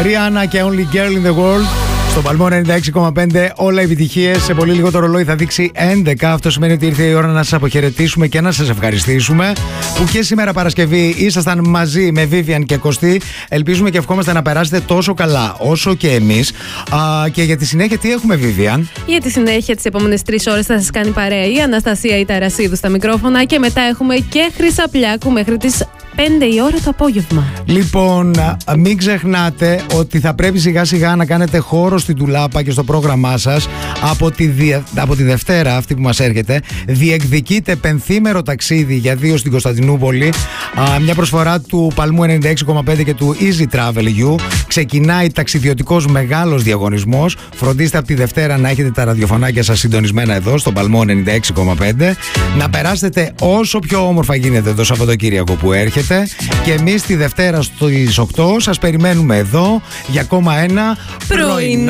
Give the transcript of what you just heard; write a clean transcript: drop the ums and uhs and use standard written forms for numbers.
Rihanna και Only Girl in the World. Στο Παλμό 96,5 όλα επιτυχίες. Σε πολύ λίγο το ρολόι θα δείξει 11. Αυτό σημαίνει ότι ήρθε η ώρα να σας αποχαιρετήσουμε και να σας ευχαριστήσουμε που και σήμερα Παρασκευή ήσασταν μαζί με Vivian και Κωστή. Ελπίζουμε και ευχόμαστε να περάσετε τόσο καλά όσο και εμείς. Και για τη συνέχεια τι έχουμε, Vivian? Για τη συνέχεια τις επόμενες 3 ώρες θα σας κάνει παρέα η Αναστασία η Ταρασίδου στα μικρόφωνα και μετά έχουμε και Χρυσαπλιάκου μέχρι τις 5 η ώρα το απόγευμα. Λοιπόν, μην ξεχνάτε ότι θα πρέπει σιγά σιγά να κάνετε χώρο στην τουλάπα και στο πρόγραμμά σας από τη Δευτέρα αυτή που μας έρχεται. Διεκδικείτε πενθήμερο ταξίδι για 2 στην Κωνσταντινούπολη. Μια προσφορά του Παλμού 96,5 και του Easy Travel You. Ξεκινάει ταξιδιωτικός μεγάλος διαγωνισμός. Φροντίστε από τη Δευτέρα να έχετε τα ραδιοφωνάκια σας συντονισμένα εδώ στο Παλμό 96,5. Να περάσετε όσο πιο όμορφα γίνεται το Σαββατοκύριακο που έρχεται. Και εμείς τη Δευτέρα στις 8 σας περιμένουμε εδώ για ακόμα ένα πρωινό